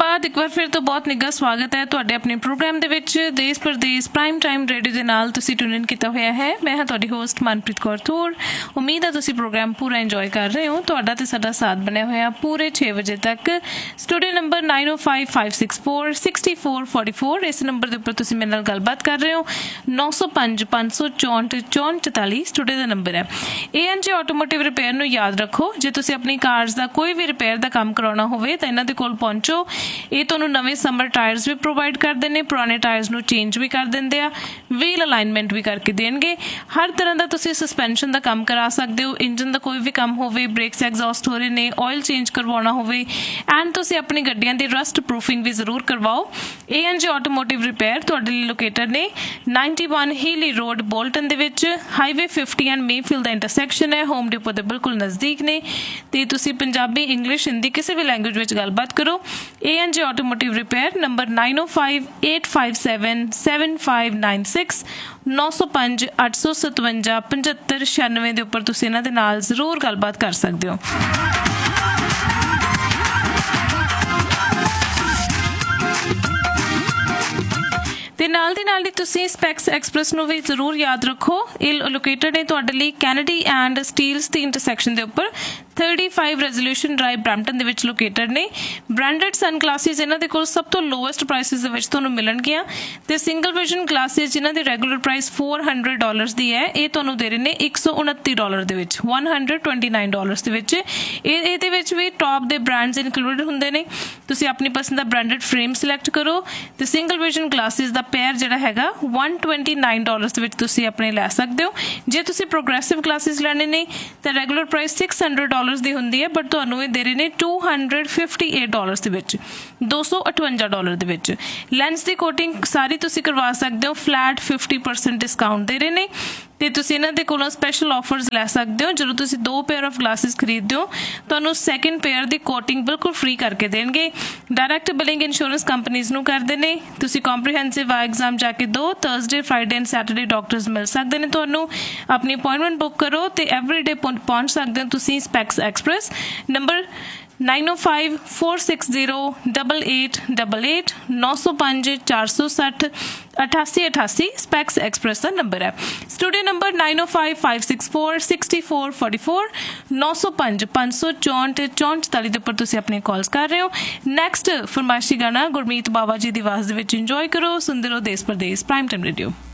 बाद एक बार फिर तो बहुत निੱਘਾ स्वागत है ਤੁਹਾਡੇ ਆਪਣੇ ਪ੍ਰੋਗਰਾਮ ਦੇ ਵਿੱਚ ਦੇਸ਼ ਪ੍ਰਦੇਸ਼ ਪ੍ਰਾਈਮ ਟਾਈਮ ਰੇਡੀਓ ਦੇ ਨਾਲ ਤੁਸੀਂ ਟਿਊਨ ਇਨ ਕੀਤਾ ਹੋਇਆ ਹੈ। ਮੈਂ ਹਾਂ ਤੁਹਾਡੀ ਹੋਸਟ ਮਨਪ੍ਰੀਤ ਕੌਰ ਥੋਰ। ਉਮੀਦ ਹੈ ਤੁਸੀਂ ਪ੍ਰੋਗਰਾਮ ਪੂਰਾ ਇੰਜੋਏ ਕਰ ਰਹੇ ਹੋ। ਤੁਹਾਡਾ ਤੇ ਸਾਡਾ ਸਾਥ ਬਣਿਆ ਹੋਇਆ ਪੂਰੇ 6 ਵਜੇ ਤੱਕ। ਸਟੂਡੀਓ ਨੰਬਰ 9055646444 ਇਸ ਨੰਬਰ ਦੇ ਉੱਪਰ ਤੁਸੀਂ ਮੇਰੇ ਨਾਲ ਗੱਲਬਾਤ ਕਰ ਰਹੇ ਹੋ। 9055646444 ਸਟੂਡੀਓ ਦਾ ਨੰਬਰ ਹੈ। ANJ ਆਟੋਮੋਟਿਵ ਰਿਪੇਅਰ ਨੂੰ ਯਾਦ ਰੱਖੋ। ਜੇ ਤੁਸੀਂ ਆਪਣੀ ਕਾਰਸ ਦਾ ਕੋਈ ਵੀ ਰਿਪੇਅਰ ਦਾ ਕੰਮ ਕਰਾਉਣਾ ਹੋਵੇ ਤਾਂ ਇਹਨਾਂ ਦੇ ਕੋਲ ਪਹੁੰਚੋ। ਇਹ ਤੁਹਾਨੂੰ ਨਵੇਂ ਸਮਰ ਟਾਇਰਸ ਵੀ ਪ੍ਰੋਵਾਈਡ ਕਰਦੇ ਨੇ, ਪੁਰਾਣੇ ਟਾਇਰਸ ਨੂੰ ਚੇਂਜ ਵੀ ਕਰ ਦਿੰਦੇ ਆ, ਵੀਲ ਅਲਾਈਨਮੈਂਟ ਵੀ ਕਰਕੇ ਦੇਣਗੇ। ਹਰ ਤਰ੍ਹਾਂ ਦਾ ਤੁਸੀਂ ਸਸਪੈਂਸ਼ਨ ਦਾ ਕੰਮ ਕਰਾ ਸਕਦੇ ਹੋ। ਇੰਜਨ ਦਾ ਕੋਈ ਵੀ ਕੰਮ ਹੋਵੇ, ਬ੍ਰੇਕਸ ਐਗਜ਼ੌਸਟ ਹੋ ਰਹੇ ਨੇ, ਆਇਲ ਚੇਂਜ ਕਰਵਾਉਣਾ ਹੋਵੇ ਐਂਡ ਤੁਸੀਂ ਆਪਣੀ ਗੱਡੀਆਂ ਦੀ ਰਸਟ ਪ੍ਰੂਫਿੰਗ ਵੀ ਜ਼ਰੂਰ ਕਰਵਾਓ। ANJ ਆਟੋਮੋਟਿਵ ਰਿਪੇਅਰ ਤੁਹਾਡੇ ਲਈ ਲੋਕੇਟਡ ਨੇ 91 ਹੀਲੀ ਰੋਡ ਬੋਲਟਨ ਦੇ ਵਿੱਚ। Highway 50 and Mayfield the intersection ਹੈ। ਹੋਮ ਡਿਪੋ ਦੇ ਬਿਲਕੁਲ ਨਜ਼ਦੀਕ ਨੇ ਤੇ ਤੁਸੀਂ ਪੰਜਾਬੀ, ਇੰਗਲਿਸ਼, ਹਿੰਦੀ ਕਿਸੇ ਵੀ ਲੈਂਗੁਏਜ ਵਿੱਚ ਗੱਲਬਾਤ ਕਰੋ। ANJ ਆਟੋਮੋਟਿਵ ਰਿਪੇਅਰ ਨੰਬਰ 9058577596 9058577596 ਦੇ ਉੱਪਰ ਤੁਸੀਂ ਇਹਨਾਂ ਦੇ ਨਾਲ ਜ਼ਰੂਰ ਗੱਲਬਾਤ ਕਰ ਸਕਦੇ ਹੋ। ਤੇ ਨਾਲ ਦੀ ਨਾਲ ਹੀ ਤੁਸੀਂ ਸਪੈਕਸ ਐਕਸਪ੍ਰੈਸ ਨੂੰ ਵੀ ਜ਼ਰੂਰ ਯਾਦ ਰੱਖੋ। ਇਹ ਲੋਕੇਟਡ ਹੈ ਤੁਹਾਡੇ ਲਈ Kennedy and Steeles the intersection ਦੇ ਉੱਪਰ 35 ਰੈਜ਼ੋਲੂਸ਼ਨ ਡਰਾਈਵ ਬਰੈਂਪਟਨ ਦੇ ਵਿੱਚ ਲੋਕੇਟਡ ਨੇ। ਬ੍ਰਾਂਡਡ ਸਨ ਗਲਾਸਿਸ ਇਹਨਾਂ ਦੇ ਕੋਲ ਸਭ ਤੋਂ ਲੋਐਸਟ ਪ੍ਰਾਈਸਿਸ ਦੇ ਵਿੱਚ ਤੁਹਾਨੂੰ ਮਿਲਣਗੀਆਂ ਤੇ ਸਿੰਗਲ ਵਿਜ਼ਨ ਗਲਾਸਿਸ ਜਿਨ੍ਹਾਂ ਦੀ ਰੈਗੂਲਰ ਪ੍ਰਾਈਸ $400 ਦੀ ਹੈ, ਇਹ ਤੁਹਾਨੂੰ ਦੇ ਰਹੇ ਨੇ $129 ਦੇ ਵਿੱਚ, $129 ਦੇ ਵਿੱਚ। ਇਹਦੇ ਵਿੱਚ ਵੀ ਟੌਪ ਦੇ ਬ੍ਰਾਂਡਸ ਇਨਕਲੂਡਡ ਹੁੰਦੇ ਨੇ। ਤੁਸੀਂ ਆਪਣੀ ਪਸੰਦ ਦਾ ਬ੍ਰਾਂਡਡ ਫਰੇਮ ਸਿਲੈਕਟ ਕਰੋ ਤੇ ਸਿੰਗਲ ਵਿਜ਼ਨ ਗਲਾਸਿਸ ਦਾ ਪੇਅਰ ਜਿਹੜਾ ਹੈਗਾ $129 ਦੇ ਵਿੱਚ ਤੁਸੀਂ ਆਪਣੇ ਲੈ ਸਕਦੇ ਹੋ। ਜੇ ਤੁਸੀਂ ਪ੍ਰੋਗਰੈਸਿਵ ਗਲਾਸਿਸ ਲੈਣੇ ਨੇ ਤਾਂ ਰੈਗੂਲਰ ਪ੍ਰਾਈਸ $600 ਦੀ ਹੁੰਦੀ ਹੈ, ਬਟ ਤੁਹਾਨੂੰ ਇਹ ਦੇ ਰਹੇ ਨੇ $258 ਦੇ ਵਿੱਚ, $258 ਦੇ ਵਿੱਚ। ਲੈਂਸ ਦੀ ਕੋਟਿੰਗ ਸਾਰੀ ਤੁਸੀਂ ਕਰਵਾ ਸਕਦੇ ਹੋ। ਫਲੈਟ 50% ਡਿਸਕਾਊਂਟ ਦੇ ਰਹੇ ਨੇ ਤੇ ਤੁਸੀਂ ਇਹਨਾਂ ਦੇ ਕੋਲੋਂ ਸਪੈਸ਼ਲ ਆਫਰਸ ਲੈ ਸਕਦੇ ਹੋ। ਜਦੋਂ ਤੁਸੀਂ 2 ਪੇਅਰ ਆਫ ਗਲਾਸਿਸ ਖਰੀਦਦੇ ਹੋ ਤੁਹਾਨੂੰ ਸੈਕਿੰਡ ਪੇਅਰ ਦੀ ਕੋਟਿੰਗ ਬਿਲਕੁਲ ਫ੍ਰੀ ਕਰਕੇ ਦੇਣਗੇ। ਡਾਇਰੈਕਟ ਬਿਲਿੰਗ ਇੰਸ਼ੋਰੈਂਸ ਕੰਪਨੀਜ਼ ਨੂੰ ਕਰਦੇ ਨੇ। ਤੁਸੀਂ ਕੰਪਰੀਹੈਂਸਿਵ ਆਈ ਐਗਜ਼ਾਮ ਜਾ ਕੇ ਦੋ। Thursday, Friday and Saturday doctors ਮਿਲ ਸਕਦੇ ਨੇ ਤੁਹਾਨੂੰ। ਆਪਣੀ ਅਪਾਇੰਟਮੈਂਟ ਬੁੱਕ ਕਰੋ ਤੇ ਐਵਰੀਡੇ ਪਹੁੰਚ ਸਕਦੇ ਹੋ ਤੁਸੀਂ specs express. Number 9054608888 9054608888 specs express ਦਾ ਨੰਬਰ ਹੈ। ਸਟੂਡੀਓ ਨੰਬਰ 9055646444 9055646444 ਦੇ ਉੱਪਰ ਤੁਸੀਂ ਆਪਣੀ ਕਾਲਸ ਕਰ ਰਹੇ ਹੋ। ਨੈਕਸਟ ਫਰਮਾਇਸ਼ੀ ਗਾਣਾ ਗੁਰਮੀਤ ਬਾਵਾ ਜੀ ਦੀ ਆਵਾਜ਼ ਦੇ ਵਿੱਚ ਇੰਜੋਏ ਕਰੋ। ਸੁਣਦੇ ਰਹੋ ਦੇਸ਼ ਪ੍ਰਦੇਸ਼ ਪ੍ਰਾਈਮ ਟਾਈਮ ਰੇਡੀਓ।